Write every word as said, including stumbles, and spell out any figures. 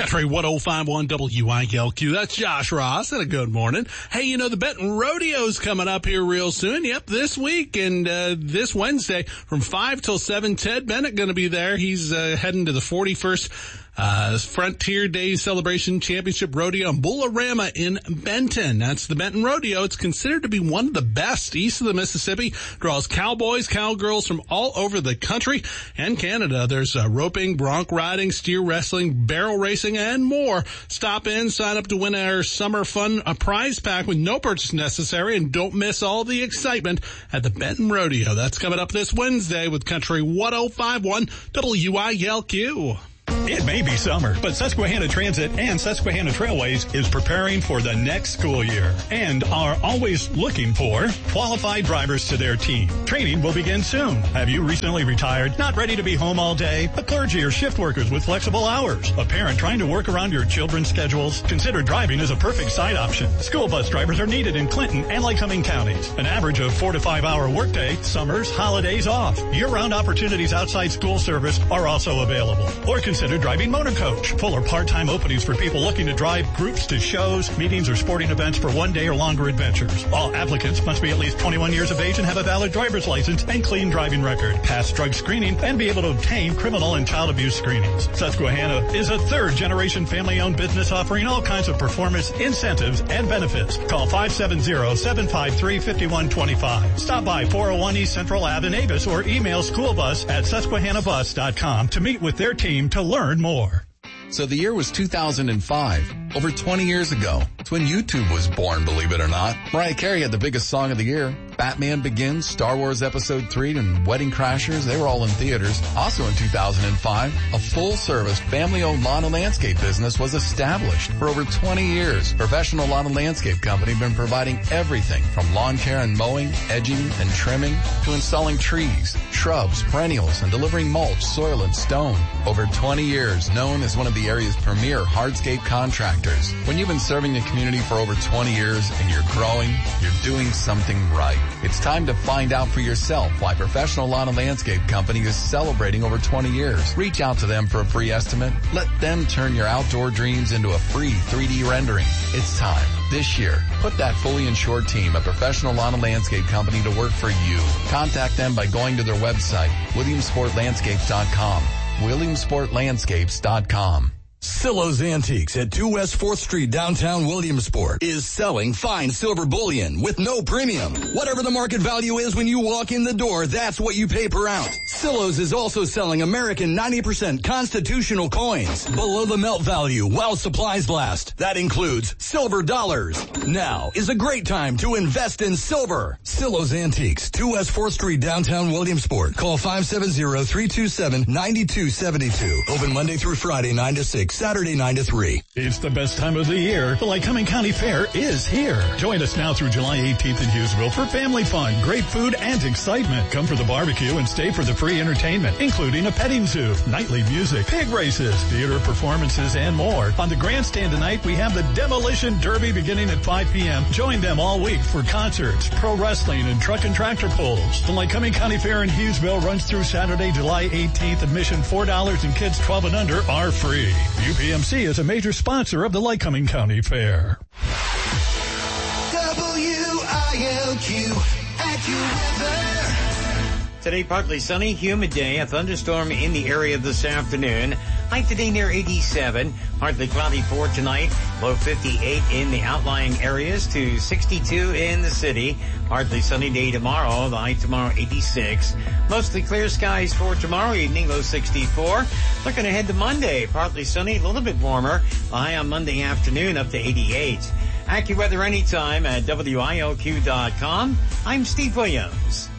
Country one oh five point one W I L Q. That's Josh Ross, and a good morning. Hey, you know, the Benton Rodeo's coming up here real soon. Yep, this week and uh, this Wednesday from five till seven. Ted Bennett going to be there. He's uh, heading to the forty-first Uh, Frontier Days Celebration Championship Rodeo in Bullarama in Benton. That's the Benton Rodeo. It's considered to be one of the best east of the Mississippi. Draws cowboys, cowgirls from all over the country and Canada. There's uh, roping, bronc riding, steer wrestling, barrel racing, and more. Stop in, sign up to win our summer fun a prize pack with no purchase necessary, and don't miss all the excitement at the Benton Rodeo. That's coming up this Wednesday with Country one oh five point one W I L Q. It may be summer, but Susquehanna Transit and Susquehanna Trailways is preparing for the next school year and are always looking for qualified drivers to their team. Training will begin soon. Have you recently retired, not ready to be home all day? A clergy or shift workers with flexible hours? A parent trying to work around your children's schedules? Consider driving as a perfect side option. School bus drivers are needed in Clinton and Lycoming counties. An average of four to five hour workday, summers, holidays off. Year-round opportunities outside school service are also available. Or consider driving motor coach. Full or part-time openings for people looking to drive groups to shows, meetings, or sporting events for one day or longer adventures. All applicants must be at least twenty-one years of age and have a valid driver's license and clean driving record, pass drug screening, and be able to obtain criminal and child abuse screenings. Susquehanna is a third-generation family-owned business offering all kinds of performance, incentives, and benefits. Call five seven zero, seven five three, five one two five. Stop by four oh one East Central Avenue in Avis or email schoolbus at susquehanna bus dot com to meet with their team to learn more. So the year was two thousand five, over twenty years ago. It's when YouTube was born, believe it or not. Mariah Carey had the biggest song of the year. Batman Begins, Star Wars Episode three, and Wedding Crashers, they were all in theaters. Also in two thousand five, a full-service, family-owned lawn and landscape business was established. For over twenty years, Professional Lawn and Landscape Company have been providing everything from lawn care and mowing, edging, and trimming, to installing trees, shrubs, perennials, and delivering mulch, soil, and stone. Over twenty years, known as one of the area's premier hardscape contractors. When you've been serving the community for over twenty years and you're growing, you're doing something right. It's time to find out for yourself why Professional Lawn and Landscape Company is celebrating over twenty years. Reach out to them for a free estimate. Let them turn your outdoor dreams into a free three D rendering. It's time. This year, put that fully insured team at Professional Lawn and Landscape Company to work for you. Contact them by going to their website, williamsport landscapes dot com. williamsport landscapes dot com. Silo's Antiques at two West fourth Street, downtown Williamsport, is selling fine silver bullion with no premium. Whatever the market value is when you walk in the door, that's what you pay per ounce. Silo's is also selling American ninety percent constitutional coins below the melt value while supplies last. That includes silver dollars. Now is a great time to invest in silver. Silo's Antiques, two West fourth Street, downtown Williamsport. Call five seven zero, three two seven, nine two seven two. Open Monday through Friday, nine to six. Saturday nine to three. It's the best time of the year. The Lycoming County Fair is here. Join us now through July eighteenth in Hughesville for family fun, great food, and excitement. Come for the barbecue and stay for the free entertainment, including a petting zoo, nightly music, pig races, theater performances, and more. On the grandstand tonight, we have the Demolition Derby beginning at five p.m. Join them all week for concerts, pro wrestling, and truck and tractor pulls. The Lycoming County Fair in Hughesville runs through Saturday, July eighteenth. Admission four dollars and kids twelve and under are free. U P M C is a major sponsor of the Lycoming County Fair. W I L Q AccuWeather. Today, partly sunny, humid day. A thunderstorm in the area this afternoon. High today near eighty-seven. Partly cloudy for tonight. Low fifty-eight in the outlying areas to sixty-two in the city. Partly sunny day tomorrow. The high tomorrow eighty-six. Mostly clear skies for tomorrow evening. Low sixty-four. Looking ahead to Monday. Partly sunny, a little bit warmer. The high on Monday afternoon up to eighty-eight. AccuWeather anytime at W I L Q dot com. I'm Steve Williams.